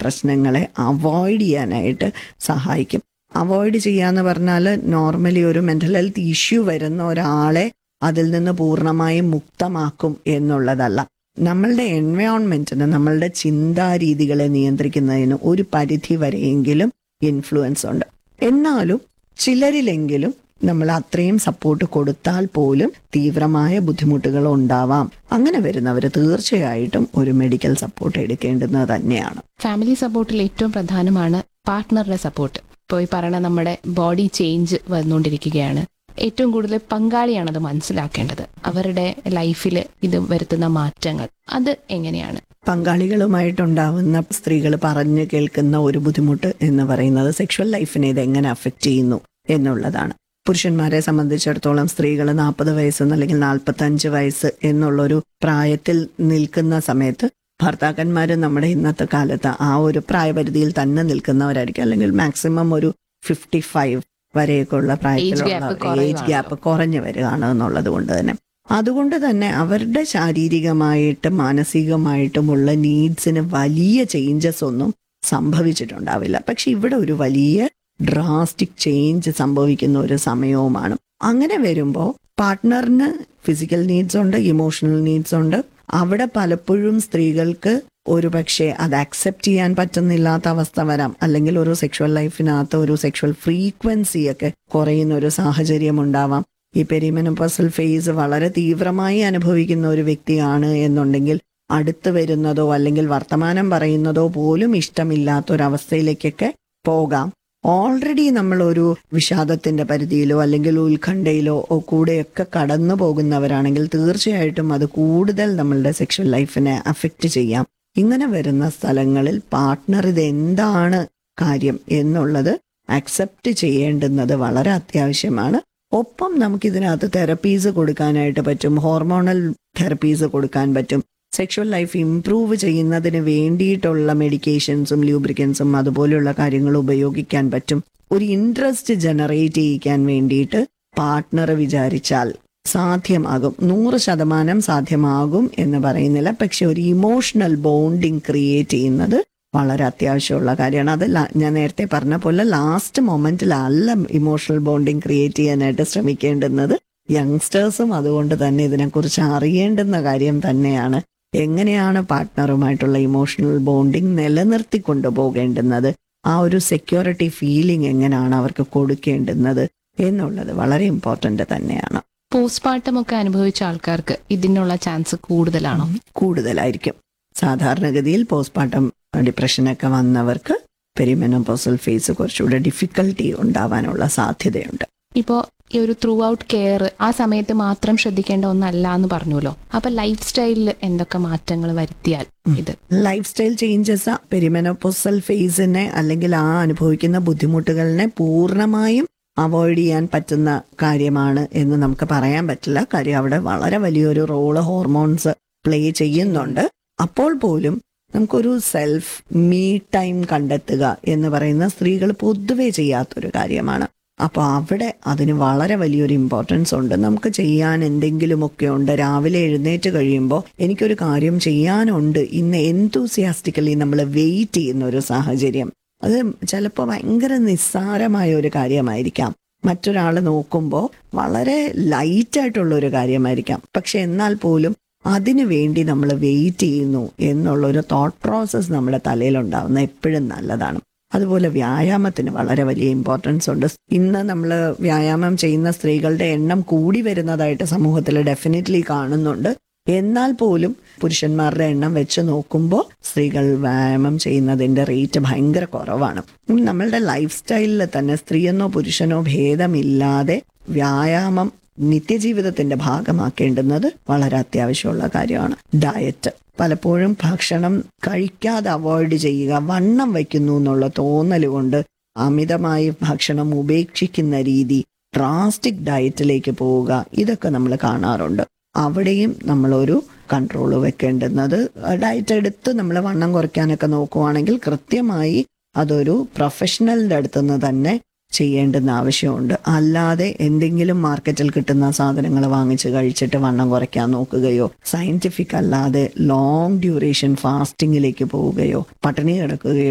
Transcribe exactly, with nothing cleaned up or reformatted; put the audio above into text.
പ്രശ്നങ്ങളെ അവോയ്ഡ് ചെയ്യാനായിട്ട് സഹായിക്കും. അവോയ്ഡ് ചെയ്യാന്ന് പറഞ്ഞാൽ നോർമലി ഒരു മെൻ്റൽ ഹെൽത്ത് ഇഷ്യൂ വരുന്ന ഒരാളെ അതിൽ നിന്ന് പൂർണ്ണമായും മുക്തമാക്കും എന്നുള്ളതല്ല. നമ്മളുടെ എൻവയോൺമെൻറ്റിന്, നമ്മളുടെ ചിന്താരീതികളെ നിയന്ത്രിക്കുന്നതിന് ഒരു പരിധി വരെയെങ്കിലും ഇൻഫ്ലുവൻസ് ഉണ്ട്. എന്നാലും ചിലരിലെങ്കിലും നമ്മൾ അത്രയും സപ്പോർട്ട് കൊടുത്താൽ പോലും തീവ്രമായ ബുദ്ധിമുട്ടുകൾ ഉണ്ടാവാം. അങ്ങനെ വരുന്നവർ തീർച്ചയായിട്ടും ഒരു മെഡിക്കൽ സപ്പോർട്ട് എടുക്കേണ്ടുന്നത് തന്നെയാണ്. ഫാമിലി സപ്പോർട്ടിൽ ഏറ്റവും പ്രധാനമാണ് പാർട്ട്ണറുടെ സപ്പോർട്ട്. ഇപ്പോൾ ഈ പറയണ നമ്മുടെ ബോഡി ചേഞ്ച് വന്നുകൊണ്ടിരിക്കുകയാണ്. ഏറ്റവും കൂടുതൽ പങ്കാളിയാണ് അത് മനസ്സിലാക്കേണ്ടത്. അവരുടെ ലൈഫിൽ ഇത് വരുത്തുന്ന മാറ്റങ്ങൾ അത് എങ്ങനെയാണ്? പങ്കാളികളുമായിട്ടുണ്ടാവുന്ന സ്ത്രീകൾ പറഞ്ഞു കേൾക്കുന്ന ഒരു ബുദ്ധിമുട്ട് എന്ന് പറയുന്നത് സെക്ഷുവൽ ലൈഫിനെ ഇത് എങ്ങനെ അഫക്റ്റ് ചെയ്യുന്നു എന്നുള്ളതാണ്. പുരുഷന്മാരെ സംബന്ധിച്ചിടത്തോളം സ്ത്രീകൾ നാൽപ്പത് വയസ്സ് അല്ലെങ്കിൽ നാൽപ്പത്തഞ്ച് വയസ്സ് എന്നുള്ളൊരു പ്രായത്തിൽ നിൽക്കുന്ന സമയത്ത് ഭർത്താക്കന്മാർ നമ്മുടെ ഇന്നത്തെ കാലത്ത് ആ ഒരു പ്രായപരിധിയിൽ തന്നെ നിൽക്കുന്നവരായിരിക്കും. അല്ലെങ്കിൽ മാക്സിമം ഒരു ഫിഫ്റ്റി ഫൈവ് വരെയൊക്കെയുള്ള പ്രായത്തിലുള്ള ഏജ് ഗ്യാപ്പ് കുറഞ്ഞു വരികയാണ് എന്നുള്ളത് കൊണ്ട് തന്നെ അതുകൊണ്ട് തന്നെ അവരുടെ ശാരീരികമായിട്ടും മാനസികമായിട്ടുമുള്ള നീഡ്സിന് വലിയ ചേഞ്ചസ് ഒന്നും സംഭവിച്ചിട്ടുണ്ടാവില്ല. പക്ഷെ ഇവിടെ ഒരു വലിയ ഡ്രാസ്റ്റിക് ചേഞ്ച് സംഭവിക്കുന്ന ഒരു സമയവുമാണ്. അങ്ങനെ വരുമ്പോൾ പാർട്ട്ണറിന് ഫിസിക്കൽ നീഡ്സ് ഉണ്ട്, ഇമോഷണൽ നീഡ്സ് ഉണ്ട്. അവിടെ പലപ്പോഴും സ്ത്രീകൾക്ക് ഒരു പക്ഷേ അത് അക്സെപ്റ്റ് ചെയ്യാൻ പറ്റുന്നില്ലാത്ത അവസ്ഥ വരാം. അല്ലെങ്കിൽ ഒരു സെക്ഷുവൽ ലൈഫിനകത്ത് ഒരു സെക്ഷുവൽ ഫ്രീക്വൻസി ഒക്കെ കുറയുന്ന ഒരു സാഹചര്യം ഉണ്ടാവാം. ഈ പെരിമെനോപോസൽ ഫേസ് വളരെ തീവ്രമായി അനുഭവിക്കുന്ന ഒരു വ്യക്തിയാണ് എന്നുണ്ടെങ്കിൽ അടുത്ത് വരുന്നതോ അല്ലെങ്കിൽ വർത്തമാനം പറയുന്നതോ പോലും ഇഷ്ടമില്ലാത്തൊരവസ്ഥയിലേക്കൊക്കെ പോകാം. ഓൾറെഡി നമ്മളൊരു വിഷാദത്തിന്റെ പരിധിയിലോ അല്ലെങ്കിൽ ഉത്കണ്ഠയിലോ കൂടെയൊക്കെ കടന്നു പോകുന്നവരാണെങ്കിൽ തീർച്ചയായിട്ടും അത് കൂടുതൽ നമ്മളുടെ സെക്ഷൽ ലൈഫിനെ അഫക്റ്റ് ചെയ്യാം. ഇങ്ങനെ വരുന്ന സ്ഥലങ്ങളിൽ പാർട്ട്ണർ ഇത് എന്താണ് കാര്യം എന്നുള്ളത് അക്സെപ്റ്റ് ചെയ്യേണ്ടുന്നത് വളരെ അത്യാവശ്യമാണ്. ഒപ്പം നമുക്കിതിനകത്ത് തെറപ്പീസ് കൊടുക്കാനായിട്ട് പറ്റും, ഹോർമോണൽ തെറപ്പീസ് കൊടുക്കാൻ പറ്റും. സെക്ഷുവൽ ലൈഫ് ഇംപ്രൂവ് ചെയ്യുന്നതിന് വേണ്ടിയിട്ടുള്ള മെഡിക്കേഷൻസും ലൂബ്രിക്കൻസും അതുപോലെയുള്ള കാര്യങ്ങൾ ഉപയോഗിക്കാൻ പറ്റും. ഒരു ഇൻട്രസ്റ്റ് ജനറേറ്റ് ചെയ്യിക്കാൻ വേണ്ടിയിട്ട് പാർട്ട്ണർ വിചാരിച്ചാൽ സാധ്യമാകും. നൂറ് ശതമാനം സാധ്യമാകും എന്ന് പറയുന്നില്ല, പക്ഷെ ഒരു ഇമോഷണൽ ബോണ്ടിങ് ക്രിയേറ്റ് ചെയ്യുന്നത് വളരെ അത്യാവശ്യമുള്ള കാര്യമാണ്. അത് ഞാൻ നേരത്തെ പറഞ്ഞ പോലെ ലാസ്റ്റ് മൊമെന്റിലല്ല ഇമോഷണൽ ബോണ്ടിങ് ക്രിയേറ്റ് ചെയ്യാനായിട്ട് ശ്രമിക്കേണ്ടുന്നത്. യങ്സ്റ്റേഴ്സും അതുകൊണ്ട് തന്നെ ഇതിനെക്കുറിച്ച് അറിയേണ്ടുന്ന കാര്യം തന്നെയാണ്. എങ്ങനെയാണ് പാർട്ട്ണറുമായിട്ടുള്ള ഇമോഷണൽ ബോണ്ടിങ് നിലനിർത്തി കൊണ്ടുപോകേണ്ടുന്നത്, ആ ഒരു സെക്യൂരിറ്റി ഫീലിംഗ് എങ്ങനെയാണ് അവർക്ക് കൊടുക്കേണ്ടുന്നത് എന്നുള്ളത് വളരെ ഇമ്പോർട്ടൻ്റ് തന്നെയാണ്. പോസ്റ്റ്മോർട്ടം ഒക്കെ അനുഭവിച്ച ആൾക്കാർക്ക് ഇതിനുള്ള ചാൻസ് കൂടുതലാണോ? കൂടുതലായിരിക്കും. സാധാരണഗതിയിൽ പോസ്റ്റ്മോർട്ടം ഡിപ്രഷനൊക്കെ വന്നവർക്ക് പെരിമെനോപോസൽ ഫേസ് കുറച്ചുകൂടെ ഡിഫിക്കൽട്ടി ഉണ്ടാവാനുള്ള സാധ്യതയുണ്ട്. ഇപ്പോൾ ഈ ഒരു ത്രൂ ഔട്ട് കെയർ ആ സമയത്ത് മാത്രം ശ്രദ്ധിക്കേണ്ട ഒന്നല്ല എന്ന് പറഞ്ഞല്ലോ. അപ്പൊ ലൈഫ് സ്റ്റൈലിൽ എന്തൊക്കെ മാറ്റങ്ങൾ വരുത്തിയാൽ ഇത് ലൈഫ് സ്റ്റൈൽ ചേഞ്ചസ് പെരിമെനോപോസൽ ഫേസിനെ അല്ലെങ്കിൽ ആ അനുഭവിക്കുന്ന ബുദ്ധിമുട്ടുകളിനെ പൂർണ്ണമായും അവോയ്ഡ് ചെയ്യാൻ പറ്റുന്ന കാര്യമാണ് എന്ന് നമുക്ക് പറയാൻ പറ്റില്ല. കാര്യം അവിടെ വളരെ വലിയൊരു റോള് ഹോർമോൺസ് പ്ലേ ചെയ്യുന്നുണ്ട്. അപ്പോൾ പോലും നമുക്കൊരു സെൽഫ് മീ ടൈം കണ്ടെത്തുക എന്ന് പറയുന്ന സ്ത്രീകൾ പൊതുവെ ചെയ്യാത്തൊരു കാര്യമാണ്. അപ്പോൾ അവിടെ അതിന് വളരെ വലിയൊരു ഇമ്പോർട്ടൻസ് ഉണ്ട്. നമുക്ക് ചെയ്യാൻ എന്തെങ്കിലുമൊക്കെ ഉണ്ട്. രാവിലെ എഴുന്നേറ്റ് കഴിയുമ്പോൾ എനിക്കൊരു കാര്യം ചെയ്യാനുണ്ട്, ഇന്ന് എന്തൂസിയാസ്റ്റിക്കലി നമ്മൾ വെയിറ്റ് ചെയ്യുന്ന ഒരു സാഹചര്യം, അത് ചിലപ്പോൾ ഭയങ്കര നിസ്സാരമായ ഒരു കാര്യമായിരിക്കാം. മറ്റൊരാൾ നോക്കുമ്പോൾ വളരെ ലൈറ്റായിട്ടുള്ള ഒരു കാര്യമായിരിക്കാം. പക്ഷെ എന്നാൽ പോലും അതിനു വേണ്ടി നമ്മൾ വെയിറ്റ് ചെയ്യുന്നു എന്നുള്ളൊരു തോട്ട് പ്രോസസ്സ് നമ്മുടെ തലയിലുണ്ടാവുന്ന എപ്പോഴും നല്ലതാണ്. അതുപോലെ വ്യായാമത്തിന് വളരെ വലിയ ഇമ്പോർട്ടൻസ് ഉണ്ട്. ഇന്ന് നമ്മൾ വ്യായാമം ചെയ്യുന്ന സ്ത്രീകളുടെ എണ്ണം കൂടി വരുന്നതായിട്ട് സമൂഹത്തിൽ ഡെഫിനറ്റ്ലി കാണുന്നുണ്ട്. എന്നാൽ പോലും പുരുഷന്മാരുടെ എണ്ണം വെച്ച് നോക്കുമ്പോൾ സ്ത്രീകൾ വ്യായാമം ചെയ്യുന്നതിൻ്റെ റേറ്റ് ഭയങ്കര കുറവാണ്. നമ്മളുടെ ലൈഫ് സ്റ്റൈലിൽ തന്നെ സ്ത്രീയെന്നോ പുരുഷനോ ഭേദമില്ലാതെ വ്യായാമം നിത്യജീവിതത്തിന്റെ ഭാഗമാക്കേണ്ടുന്നത് വളരെ അത്യാവശ്യമുള്ള കാര്യമാണ്. ഡയറ്റ് പലപ്പോഴും ഭക്ഷണം കഴിക്കാതെ അവോയ്ഡ് ചെയ്യുക, വണ്ണം വയ്ക്കുന്നു എന്നുള്ള തോന്നൽ കൊണ്ട് അമിതമായി ഭക്ഷണം ഉപേക്ഷിക്കുന്ന രീതി, ഡ്രാസ്റ്റിക് ഡയറ്റിലേക്ക് പോവുക, ഇതൊക്കെ നമ്മൾ കാണാറുണ്ട്. അവിടെയും നമ്മളൊരു കൺട്രോൾ വെക്കേണ്ടുന്നത്, ഡയറ്റ് എടുത്ത് നമ്മൾ വണ്ണം കുറയ്ക്കാനൊക്കെ നോക്കുവാണെങ്കിൽ കൃത്യമായി അതൊരു പ്രൊഫഷണലിൻ്റെ അടുത്തുനിന്ന് തന്നെ ചെയ്യേണ്ടുന്ന ആവശ്യമുണ്ട്. അല്ലാതെ എന്തെങ്കിലും മാർക്കറ്റിൽ കിട്ടുന്ന സാധനങ്ങൾ വാങ്ങിച്ച് കഴിച്ചിട്ട് വണ്ണം കുറയ്ക്കാൻ നോക്കുകയോ സയന്റിഫിക് അല്ലാതെ ലോങ് ഡ്യൂറേഷൻ ഫാസ്റ്റിങ്ങിലേക്ക് പോവുകയോ പട്ടിണി കിടക്കുകയോ